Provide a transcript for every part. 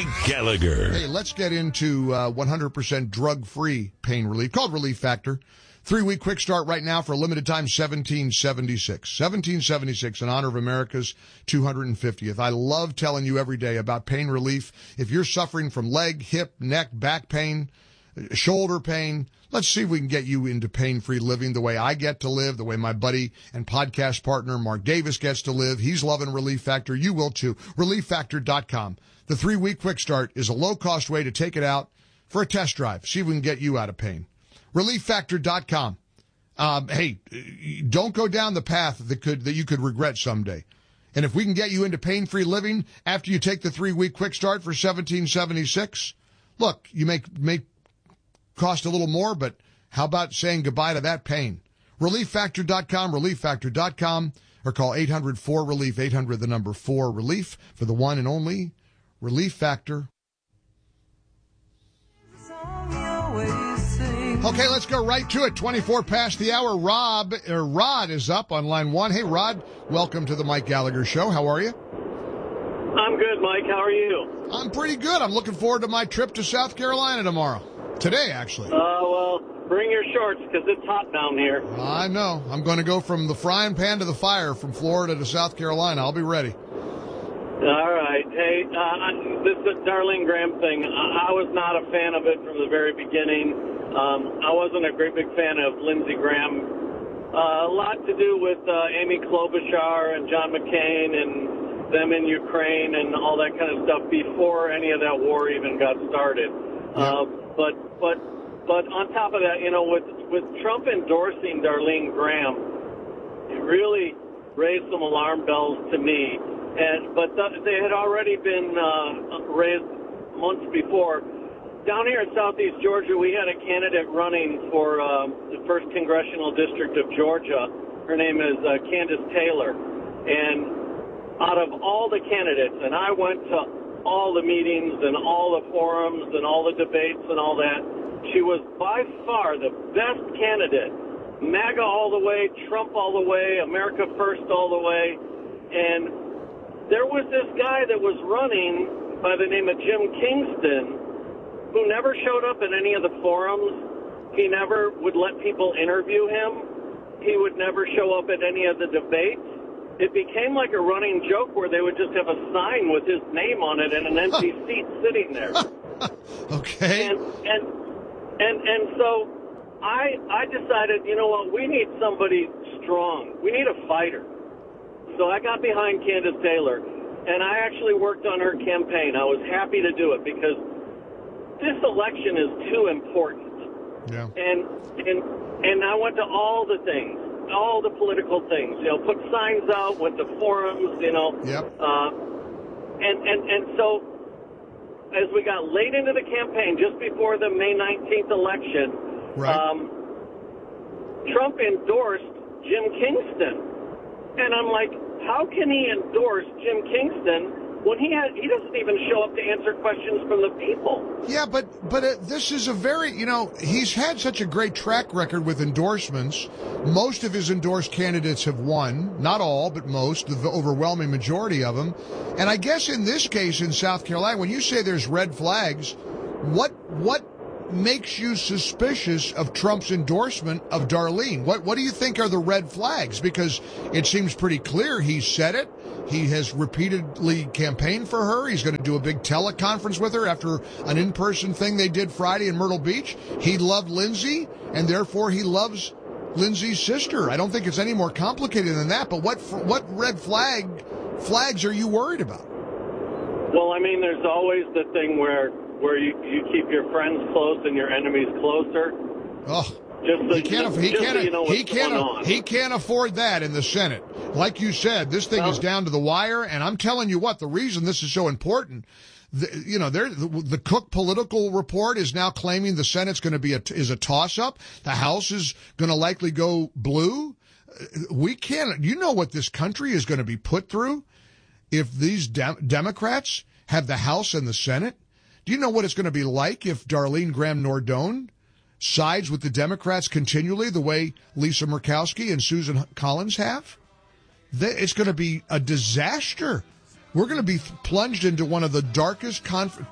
Mike Gallagher. Hey, let's get into 100% drug-free pain relief called Relief Factor. 3-week quick start right now for a limited time, $17.76. $17.76 in honor of America's 250th. I love telling you every day about pain relief. If you're suffering from leg, hip, neck, back pain, shoulder pain, let's see if we can get you into pain-free living the way I get to live, the way my buddy and podcast partner Mark Davis gets to live. He's loving Relief Factor. You will too. ReliefFactor.com. The 3-week quick start is a low-cost way to take it out for a test drive. See if we can get you out of pain. ReliefFactor.com. Hey, don't go down the path that you could regret someday. And if we can get you into pain-free living after you take the 3-week quick start for $17.76, look, you may cost a little more, but how about saying goodbye to that pain? ReliefFactor.com, ReliefFactor.com, or call 800-4-RELIEF, 800 the number 4-RELIEF for the one and only Relief Factor. Okay, let's go right to it. 24 past the hour. Rod is up on line 1. Hey, Rod, welcome to the Mike Gallagher Show. How are you? I'm good, Mike. How are you? I'm pretty good. I'm looking forward to my trip to South Carolina tomorrow. Today, actually. Well, bring your shorts because it's hot down here. I know. I'm going to go from the frying pan to the fire from Florida to South Carolina. I'll be ready. All right. Hey, this Darlene Graham thing, I was not a fan of it from the very beginning. I wasn't a great big fan of Lindsey Graham. A lot to do with Amy Klobuchar and John McCain and them in Ukraine and all that kind of stuff before any of that war even got started. But on top of that, you know, with Trump endorsing Darlene Graham, it really raised some alarm bells to me. But they had already been raised months before. Down here in southeast Georgia, we had a candidate running for the 1st Congressional District of Georgia. Her name is Candace Taylor. And out of all the candidates, and I went to all the meetings and all the forums and all the debates and all that, she was by far the best candidate. MAGA all the way, Trump all the way, America First all the way. And there was this guy that was running by the name of Jim Kingston who never showed up in any of the forums. He never would let people interview him. He would never show up at any of the debates. It became like a running joke where they would just have a sign with his name on it and an empty seat sitting there. Okay. And so I decided, you know what, we need somebody strong. We need a fighter. So I got behind Candace Taylor, and I actually worked on her campaign. I was happy to do it because this election is too important. Yeah. And I went to all the things, all the political things, you know, put signs out, went to forums, you know. Yep. And so as we got late into the campaign, just before the May 19th election, right. Trump endorsed Jim Kingston. And I'm like, how can he endorse Jim Kingston when he doesn't even show up to answer questions from the people? Yeah, but this is a very, you know, he's had such a great track record with endorsements. Most of his endorsed candidates have won. Not all, but most, the overwhelming majority of them. And I guess in this case in South Carolina, when you say there's red flags, what makes you suspicious of Trump's endorsement of Darlene? What do you think are the red flags? Because it seems pretty clear he said it. He has repeatedly campaigned for her. He's going to do a big teleconference with her after an in-person thing they did Friday in Myrtle Beach. He loved Lindsey, and therefore he loves Lindsey's sister. I don't think it's any more complicated than that, but what red flags are you worried about? Well, I mean, there's always the thing where you keep your friends close and your enemies closer. Oh, he can't afford that in the Senate. Like you said, this thing is down to the wire, and I'm telling you what, the reason this is so important, the Cook political report is now claiming the Senate's going to be a toss-up. The House is going to likely go blue. We can't. You know what this country is going to be put through if these Democrats have the House and the Senate? Do you know what it's going to be like if Darlene Graham Nordone sides with the Democrats continually the way Lisa Murkowski and Susan Collins have? It's going to be a disaster we're going to be plunged into one of the darkest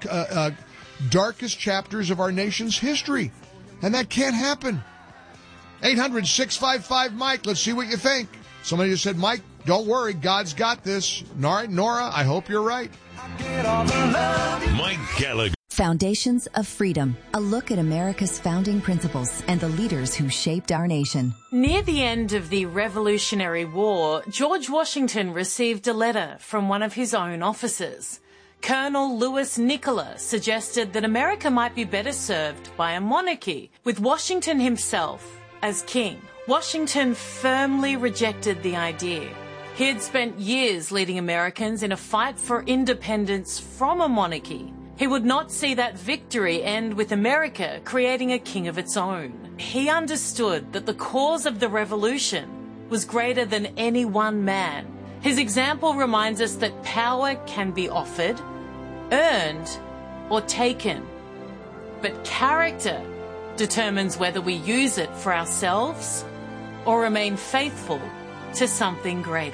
chapters of our nation's history. And that can't happen. 800-655-Mike. Let's see what you think. Somebody just said, Mike, don't worry. God's got this. All right, Nora, I hope you're right. Mike Gallagher. Foundations of Freedom, a look at America's founding principles and the leaders who shaped our nation. Near the end of the Revolutionary War, George Washington received a letter from one of his own officers. Colonel Louis Nicola suggested that America might be better served by a monarchy, with Washington himself as king. Washington firmly rejected the idea. He had spent years leading Americans in a fight for independence from a monarchy. He would not see that victory end with America creating a king of its own. He understood that the cause of the revolution was greater than any one man. His example reminds us that power can be offered, earned, or taken. But character determines whether we use it for ourselves or remain faithful to something greater.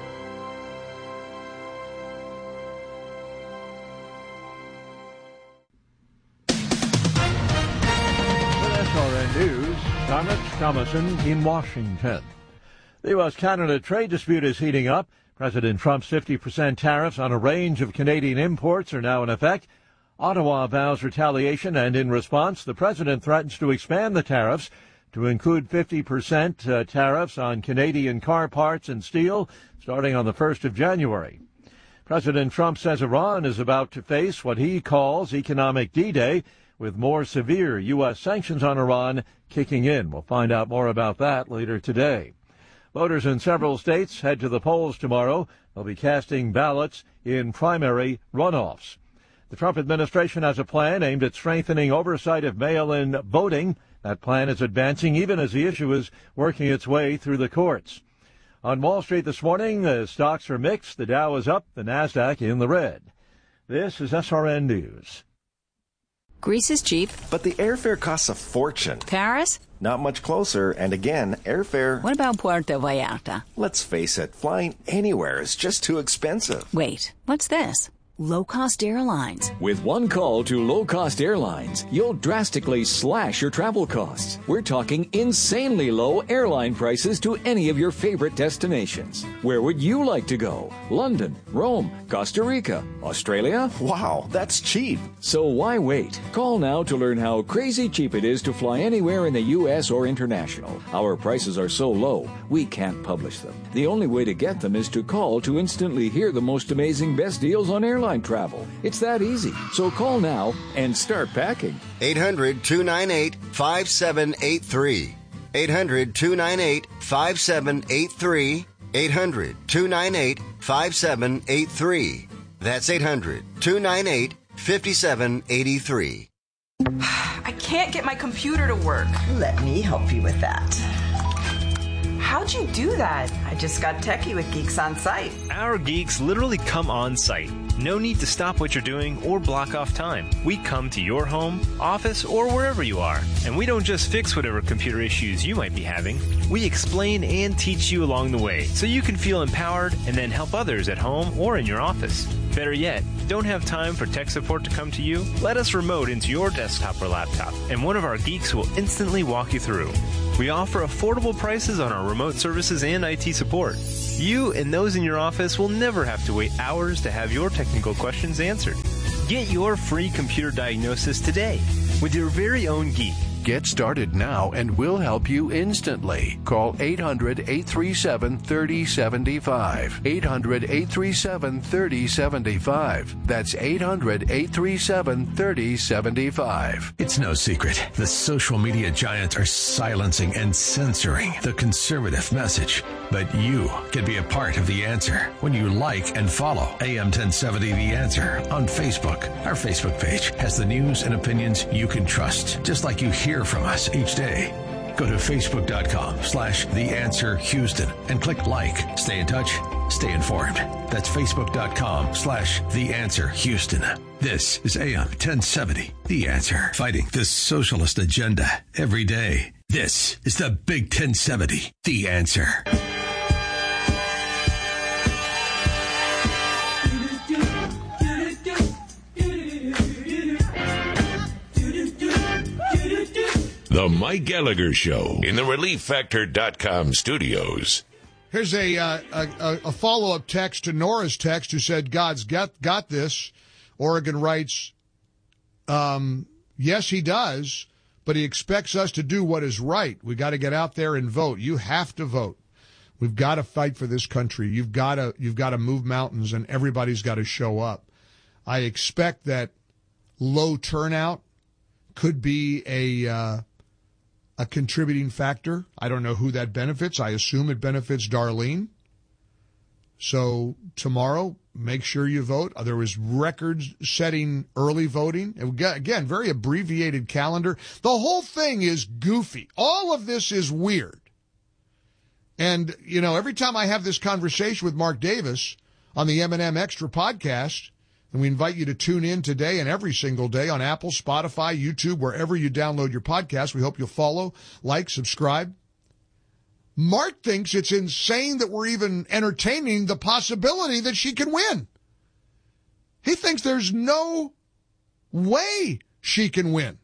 News, Thomas Thomason in Washington. The U.S.-Canada trade dispute is heating up. President Trump's 50% tariffs on a range of Canadian imports are now in effect. Ottawa vows retaliation, and in response, the president threatens to expand the tariffs to include 50% tariffs on Canadian car parts and steel starting on the 1st of January. President Trump says Iran is about to face what he calls economic D-Day, with more severe U.S. sanctions on Iran kicking in. We'll find out more about that later today. Voters in several states head to the polls tomorrow. They'll be casting ballots in primary runoffs. The Trump administration has a plan aimed at strengthening oversight of mail-in voting. That plan is advancing even as the issue is working its way through the courts. On Wall Street this morning, the stocks are mixed. The Dow is up, the Nasdaq in the red. This is SRN News. Greece is cheap. But the airfare costs a fortune. Paris? Not much closer, and again, airfare... What about Puerto Vallarta? Let's face it, flying anywhere is just too expensive. Wait, what's this? Low-cost airlines. With one call to low-cost airlines, you'll drastically slash your travel costs. We're talking insanely low airline prices to any of your favorite destinations. Where would you like to go? London, Rome, Costa Rica, Australia? Wow, that's cheap. So why wait? Call now to learn how crazy cheap it is to fly anywhere in the U.S. or international. Our prices are so low, we can't publish them. The only way to get them is to call to instantly hear the most amazing best deals on airline travel. It's that easy. So call now and start packing. 800-298-5783. 800-298-5783. 800-298-5783. That's 800-298-5783. I can't get my computer to work. Let me help you with that. How'd you do that? I just got techie with Geeks On Site. Our geeks literally come on site. No need to stop what you're doing or block off time. We come to your home, office, or wherever you are. And we don't just fix whatever computer issues you might be having. We explain and teach you along the way so you can feel empowered and then help others at home or in your office. Better yet, don't have time for tech support to come to you? Let us remote into your desktop or laptop, and one of our geeks will instantly walk you through. We offer affordable prices on our remote services and IT support. You and those in your office will never have to wait hours to have your technical questions answered. Get your free computer diagnosis today with your very own geek. Get started now and we'll help you instantly. Call 800-837-3075. 800-837-3075. That's 800-837-3075. It's no secret. The social media giants are silencing and censoring the conservative message. But you can be a part of the answer when you like and follow AM 1070 The Answer on Facebook. Our Facebook page has the news and opinions you can trust, just like you hear from us each day. Go to facebook.com/TheAnswerHouston and click like. Stay in touch. Stay informed. That's facebook.com/TheAnswerHouston. This is AM 1070 The Answer. Fighting the socialist agenda every day. This is the Big 1070 The Answer. The Mike Gallagher Show in the ReliefFactor.com studios. Here's a follow-up text to Nora's text who said, God's got this. Oregon writes, yes, he does, but he expects us to do what is right. We got to get out there and vote. You have to vote. We've got to fight for this country. You've got to move mountains, and everybody's got to show up. I expect that low turnout could be a contributing factor. I don't know who that benefits. I assume it benefits Darlene. So tomorrow, make sure you vote. There was record-setting early voting. Again, very abbreviated calendar. The whole thing is goofy. All of this is weird. And, you know, every time I have this conversation with Mark Davis on the M&M Extra podcast, and we invite you to tune in today and every single day on Apple, Spotify, YouTube, wherever you download your podcast. We hope you'll follow, like, subscribe. Mark thinks it's insane that we're even entertaining the possibility that she can win. He thinks there's no way she can win.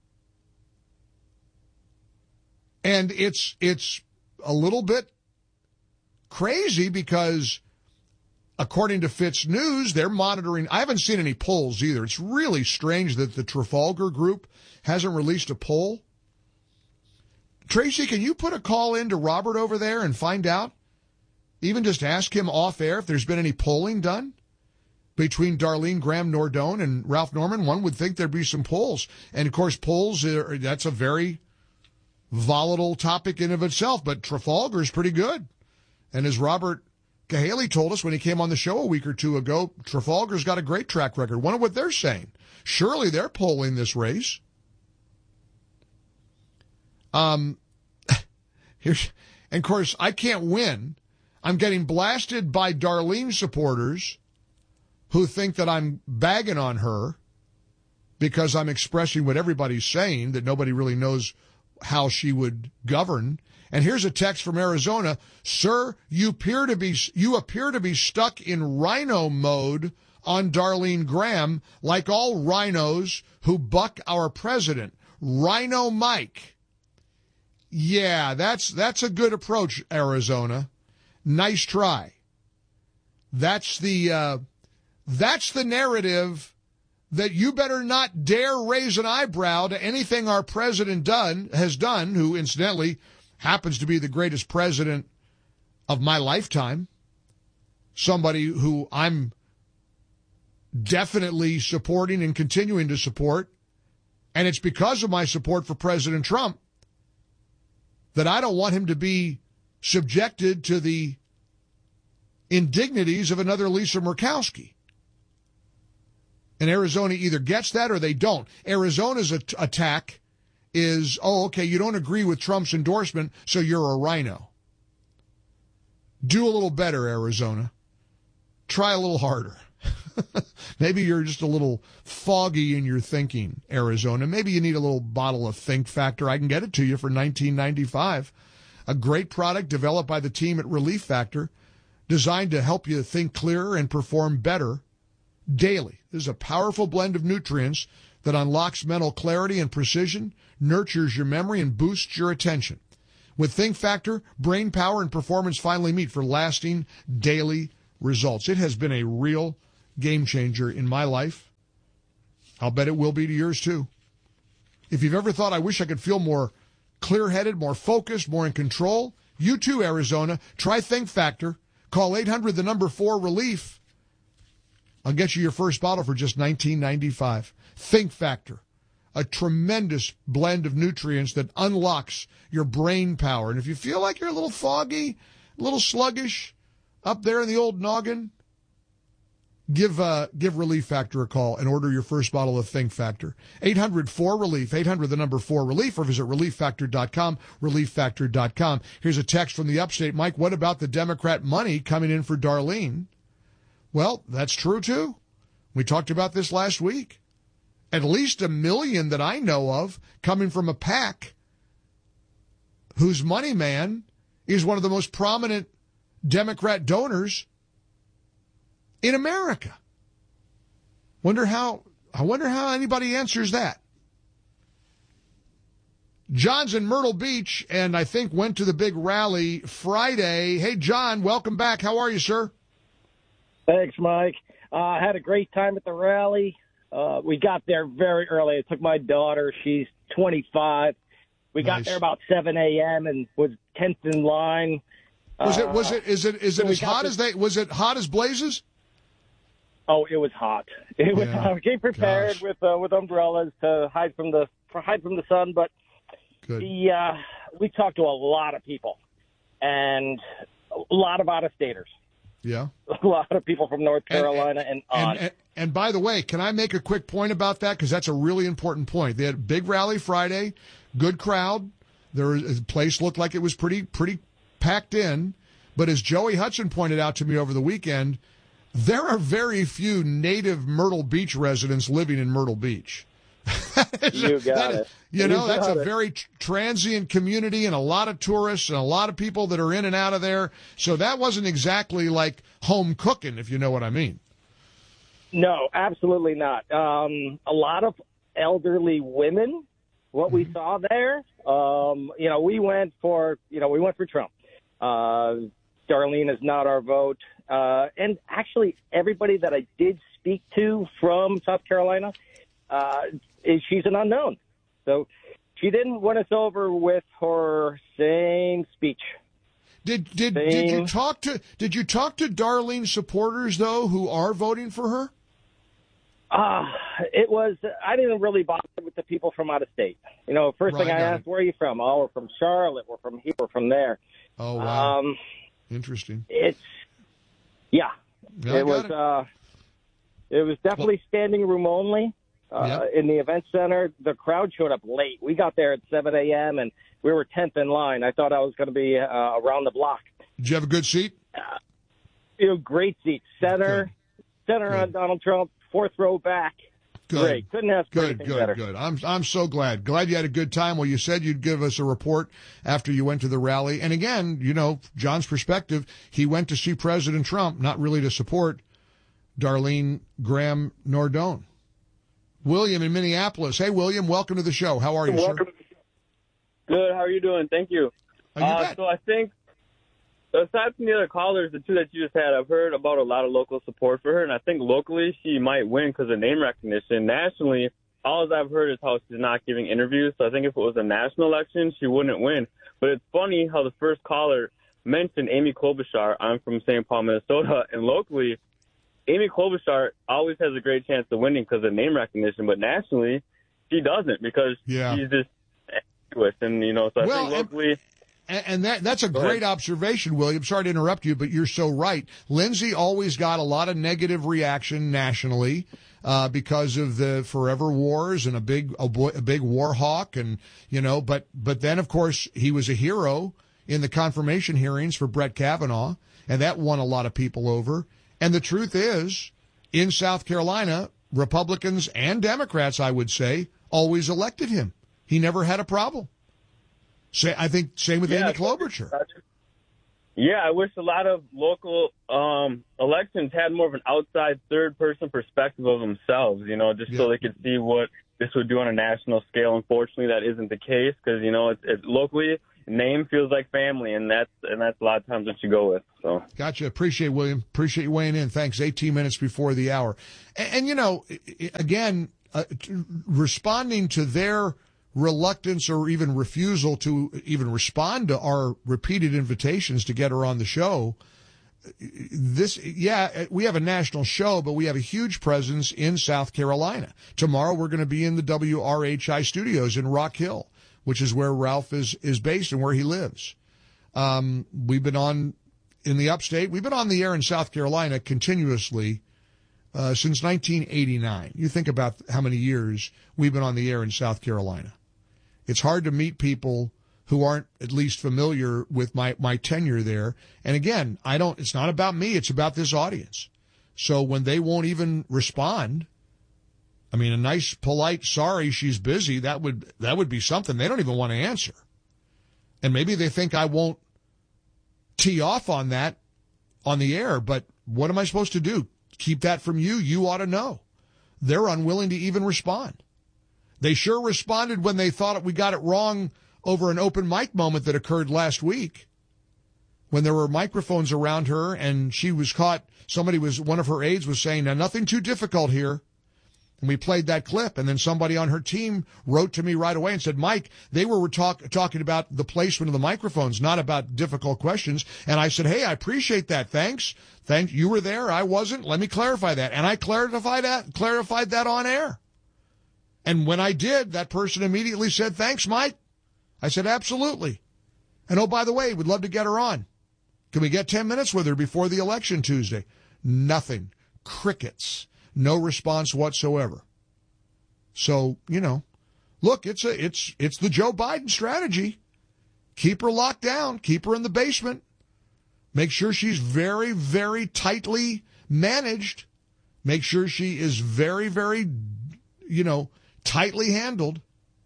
And it's a little bit crazy because according to Fitz News, they're monitoring. I haven't seen any polls either. It's really strange that the Trafalgar Group hasn't released a poll. Tracy, can you put a call in to Robert over there and find out? Even just ask him off air if there's been any polling done between Darlene Graham Nordone and Ralph Norman. One would think there'd be some polls. And, of course, polls, that's a very volatile topic in of itself. But Trafalgar's pretty good. And as Robert Cahaley told us when he came on the show a week or two ago, Trafalgar's got a great track record. Wonder what they're saying. Surely they're polling this race. And of course, I can't win. I'm getting blasted by Darlene supporters who think that I'm bagging on her because I'm expressing what everybody's saying, that nobody really knows how she would govern. And here's a text from Arizona. Sir, you appear to be stuck in rhino mode on Darlene Graham, like all rhinos who buck our president. Rhino Mike. Yeah, that's a good approach, Arizona. Nice try. That's the narrative that you better not dare raise an eyebrow to anything our president has done, who incidentally happens to be the greatest president of my lifetime, somebody who I'm definitely supporting and continuing to support. And it's because of my support for President Trump that I don't want him to be subjected to the indignities of another Lisa Murkowski. And Arizona either gets that or they don't. Arizona's attack is, oh, okay, you don't agree with Trump's endorsement, so you're a rhino. Do a little better, Arizona. Try a little harder. Maybe you're just a little foggy in your thinking, Arizona. Maybe you need a little bottle of Think Factor. I can get it to you for $19.95. A great product developed by the team at Relief Factor, designed to help you think clearer and perform better daily. This is a powerful blend of nutrients that unlocks mental clarity and precision, nurtures your memory, and boosts your attention. With Think Factor, brain power and performance finally meet for lasting daily results. It has been a real game changer in my life. I'll bet it will be to yours too. If you've ever thought, I wish I could feel more clear-headed, more focused, more in control, you too, Arizona, try Think Factor. Call 800-4-RELIEF. I'll get you your first bottle for just $19.95. Think Factor, a tremendous blend of nutrients that unlocks your brain power. And if you feel like you're a little foggy, a little sluggish up there in the old noggin, give Relief Factor a call and order your first bottle of Think Factor. 800-4-RELIEF, 800-4-RELIEF, or visit ReliefFactor.com, ReliefFactor.com. Here's a text from the upstate. Mike, what about the Democrat money coming in for Darlene? Well, that's true, too. We talked about this last week. At least $1 million that I know of coming from a PAC whose money man is one of the most prominent Democrat donors in America. I wonder how anybody answers that. John's in Myrtle Beach, and I think went to the big rally Friday. Hey, John, welcome back. How are you, sir? Thanks, Mike. I had a great time at the rally. We got there very early. I took my daughter. She's 25. We got there about 7 a.m. and was 10th in line. Was it as hot as was it hot as blazes? Oh, it was hot. It was hot. We came prepared with umbrellas to hide from the sun, but we talked to a lot of people and a lot of out-of-staters. Yeah. A lot of people from North Carolina and on. And by the way, can I make a quick point about that? Because that's a really important point. They had a big rally Friday, good crowd. The place looked like it was pretty packed in. But as Joey Hudson pointed out to me over the weekend, there are very few native Myrtle Beach residents living in Myrtle Beach. You got it. That's a very transient community and a lot of tourists and a lot of people that are in and out of there. So that wasn't exactly like home cooking, if you know what I mean. No, absolutely not. A lot of elderly women, what we saw there. We went for Trump. Darlene is not our vote. And actually, everybody that I did speak to from South Carolina, she's an unknown. So she didn't win us over with her same speech. Did you talk to Darlene supporters though who are voting for her? I didn't really bother with the people from out of state. First thing I asked, where are you from? Oh, we're from Charlotte. We're from here. We're from there. Oh, wow. Interesting. It was definitely standing room only. In the event center, the crowd showed up late. We got there at 7 a.m. and we were 10th in line. I thought I was going to be around the block. Did you have a good seat? Great seat. Center on Donald Trump, 4th row back. Good. Great. Couldn't ask for anything better. Good. I'm so glad. Glad you had a good time. Well, you said you'd give us a report after you went to the rally. And again, John's perspective, he went to see President Trump, not really to support Darlene Graham Nardone. William in Minneapolis. Hey, William, welcome to the show. How are you, sir? Good. How are you doing? Thank you. So I think, aside from the other callers, the two that you just had, I've heard about a lot of local support for her, and I think locally she might win because of name recognition. Nationally, all I've heard is how she's not giving interviews, so I think if it was a national election, she wouldn't win. But it's funny how the first caller mentioned Amy Klobuchar. I'm from St. Paul, Minnesota, and locally, Amy Klobuchar always has a great chance of winning because of name recognition, but nationally, she doesn't because she's just ambiguous. And, so I think locally... And that's a great observation, William. Sorry to interrupt you, but you're so right. Lindsay always got a lot of negative reaction nationally because of the forever wars and a big war hawk, and but then of course he was a hero in the confirmation hearings for Brett Kavanaugh, and that won a lot of people over. And the truth is, in South Carolina, Republicans and Democrats, I would say, always elected him. He never had a problem. I think same with Amy Klobuchar. Yeah, I wish a lot of local elections had more of an outside third-person perspective of themselves, so they could see what this would do on a national scale. Unfortunately, that isn't the case because, it's locally, name feels like family, and that's a lot of times what you go with. So Gotcha. Appreciate it, William. Appreciate you weighing in. Thanks. 18 minutes before the hour. And again, responding to their reluctance or even refusal to even respond to our repeated invitations to get her on the show. We have a national show, but we have a huge presence in South Carolina. Tomorrow we're going to be in the WRHI studios in Rock Hill, which is where Ralph is based and where he lives. We've been on in the upstate. We've been on the air in South Carolina continuously since 1989. You think about how many years we've been on the air in South Carolina. It's hard to meet people who aren't at least familiar with my tenure there. And again, it's not about me. It's about this audience. So when they won't even respond, a nice, polite, sorry, she's busy, that would be something. They don't even want to answer. And maybe they think I won't tee off on that on the air, but what am I supposed to do? Keep that from you? You ought to know. They're unwilling to even respond. They sure responded when they thought we got it wrong over an open mic moment that occurred last week when there were microphones around her and she was caught. One of her aides was saying, now, nothing too difficult here. And we played that clip, and then somebody on her team wrote to me right away and said, Mike, they were talking about the placement of the microphones, not about difficult questions. And I said, hey, I appreciate that. Thanks. You were there. I wasn't. Let me clarify that. And I clarified that on air. And when I did, that person immediately said, thanks, Mike. I said, absolutely. And oh, by the way, we'd love to get her on. Can we get 10 minutes with her before the election Tuesday? Nothing. Crickets. No response whatsoever. So, look, it's the Joe Biden strategy. Keep her locked down. Keep her in the basement. Make sure she's very, very tightly managed. Make sure she is very, very, tightly handled.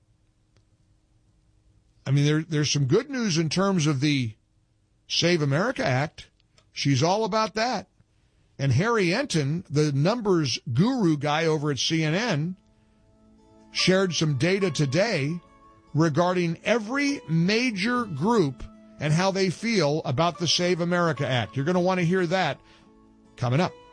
I mean, there's some good news in terms of the Save America Act. She's all about that. And Harry Enton, the numbers guru guy over at CNN, shared some data today regarding every major group and how they feel about the Save America Act. You're going to want to hear that coming up.